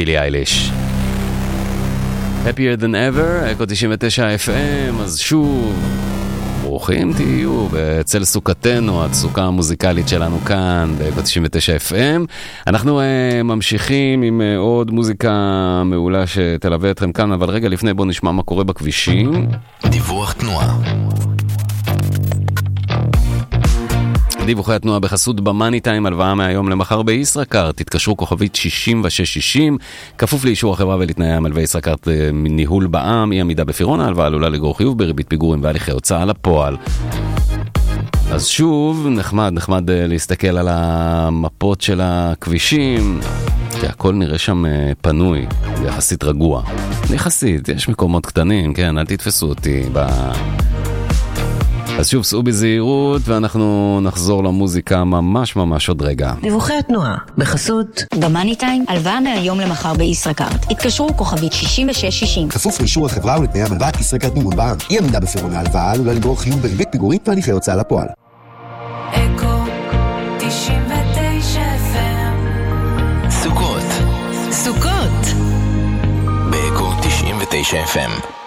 בילי אייליש. Happier than ever, אקו 99 FM, אז שוב, ברוכים תהיו בצל סוכתנו, הסוכה המוזיקלית שלנו כאן, באקו 99 FM. אנחנו ממשיכים עם עוד מוזיקה מעולה שתלווה אתכם כאן, אבל רגע לפני בואו נשמע מה קורה בכבישים. דיווח תנועה. דיווחי התנועה בחסות במאני טיים, הלוואה מהיום למחר בישראכרט. תתקשרו כוכבית 6660, כפוף לאישור החברה ולתנאי המלווה ישראכרט מניהול בע"מ, אי עמידה בפירעון ההלוואה עלולה לגרור חיוב בריבית פיגורים והליכי הוצאה לפועל. אז שוב, נחמד להסתכל על המפות של הכבישים, כי הכל נראה שם פנוי, יחסית רגוע. יחסית, יש מקומות קטנים, כן, אל תתפסו אותי אז שוב, סעו בזהירות, ואנחנו נחזור למוזיקה ממש עוד רגע. דיווחי התנועה, בחסות במאני טיים, הלוואה מהיום למחר בישראכרט. התקשרו כוכבית 6660. כפוף לאישור החברה ולתנאי המלווה ישראכרט מימון בע"מ. אי עמידה בפירעון ההלוואה עלולה לגרור חיוב בריבית פיגורים והליכי הוצאה לפועל. אקו 99 FM. סוכות סוכות באקו 99 FM.